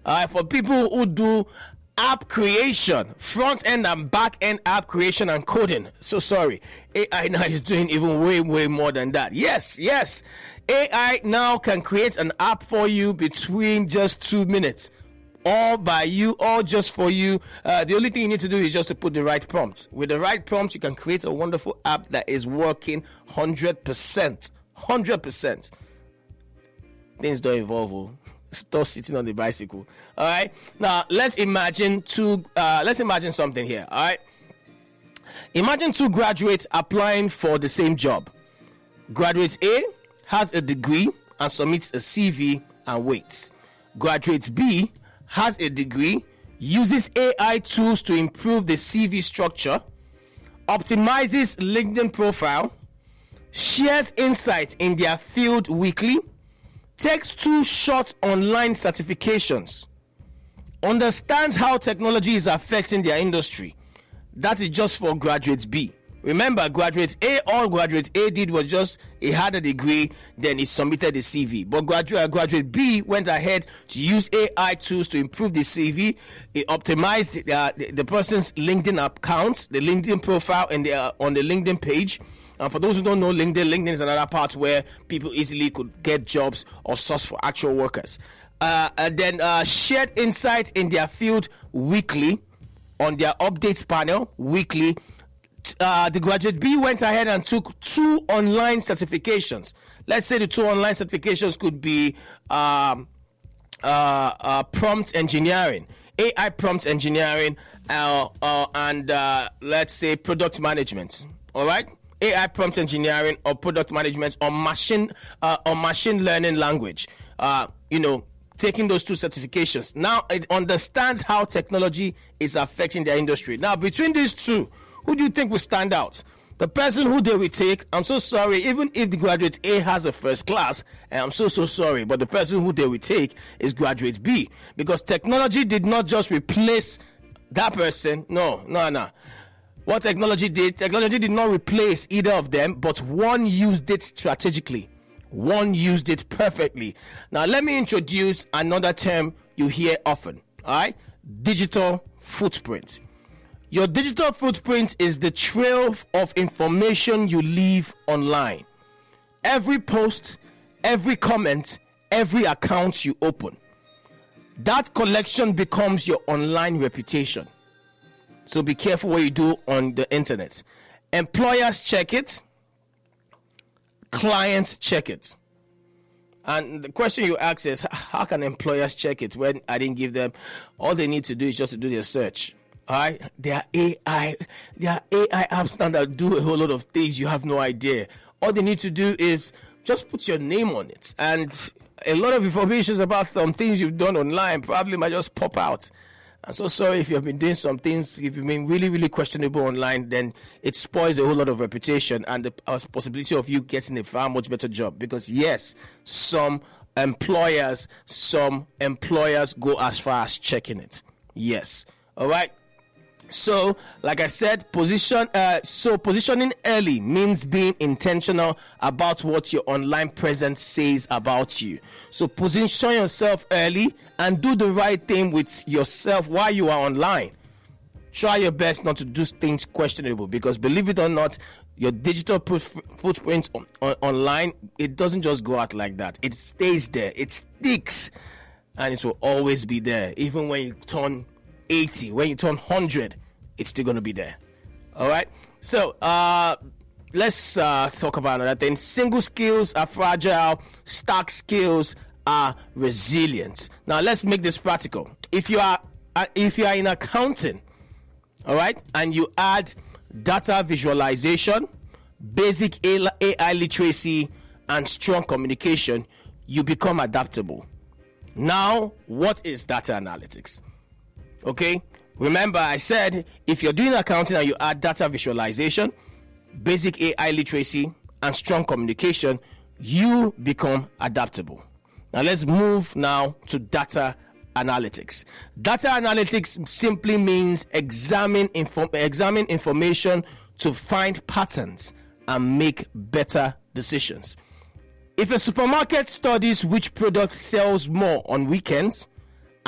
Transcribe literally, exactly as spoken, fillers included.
All right, for people who do app creation, front end and back end app creation and coding. So sorry, A I now is doing even way, way more than that. Yes, yes. A I now can create an app for you between just two minutes. All by you, all just for you. Uh, the only thing you need to do is just to put the right prompt. With the right prompt, you can create a wonderful app that is working one hundred percent. one hundred percent. Things don't evolve. Oh. Stop sitting on the bicycle. All right. Now let's imagine two. Uh, let's imagine something here. All right. Imagine two graduates applying for the same job. Graduate A has a degree and submits a C V and waits. Graduate B has a degree, uses A I tools to improve the C V structure, optimizes LinkedIn profile, shares insights in their field weekly, takes two short online certifications, understands how technology is affecting their industry. That is just for graduate B. Remember, graduate A, all graduate A did was just he had a degree, then he submitted the C V. But graduate graduate B went ahead to use A I tools to improve the C V. He optimized uh, the, the person's LinkedIn account, the LinkedIn profile, and the, uh, on the LinkedIn page. And for those who don't know LinkedIn, LinkedIn is another part where people easily could get jobs or source for actual workers. Uh, and then uh, shared insights in their field weekly on their updates panel weekly. Uh, the graduate B went ahead and took two online certifications. Let's say the two online certifications could be um, uh, uh, prompt engineering, A I prompt engineering, uh, uh, and uh, let's say product management. All right, A I prompt engineering or product management or machine uh, or machine learning language. Uh, you know, taking those two certifications. Now it understands how technology is affecting their industry. Now between these two, who do you think will stand out? The person who they will take, I'm so sorry, even if the graduate A has a first class, and I'm so, so sorry, but the person who they will take is graduate B. Because technology did not just replace that person. No, no, no. What technology did, technology did not replace either of them, but one used it strategically. One used it perfectly. Now, let me introduce another term you hear often, all right? Digital footprint. Your digital footprint is the trail of information you leave online. Every post, every comment, every account you open. That collection becomes your online reputation. So be careful what you do on the internet. Employers check it. Clients check it. And the question you ask is, how can employers check it when I didn't give them? All they need to do is just to do their search. All right, there are A I, there are A I apps now that do a whole lot of things you have no idea. All they need to do is just put your name on it, and a lot of information about some things you've done online probably might just pop out. I'm so sorry if you've been doing some things, if you've been really, really questionable online, then it spoils a whole lot of reputation and the uh, possibility of you getting a far much better job. Because yes, some employers, some employers go as far as checking it. Yes, all right. So, like I said, position. Uh, so positioning early means being intentional about what your online presence says about you. So position yourself early and do the right thing with yourself while you are online. Try your best not to do things questionable, because believe it or not, your digital footprint on, on, online, it doesn't just go out like that. It stays there. It sticks, and it will always be there, even when you turn eighty, when you turn one hundred, it's still going to be there. All right. So uh, let's uh, talk about another thing. Single skills are fragile. Stack skills are resilient. Now let's make this practical. If you are uh, if you are in accounting, all right, and you add data visualization, basic A I literacy, and strong communication, you become adaptable. Now, what is data analytics? Okay, remember I said if you're doing accounting and you add data visualization, basic A I literacy, and strong communication, you become adaptable. Now let's move now to data analytics. Data analytics simply means examine inform- examine information to find patterns and make better decisions. If a supermarket studies which product sells more on weekends,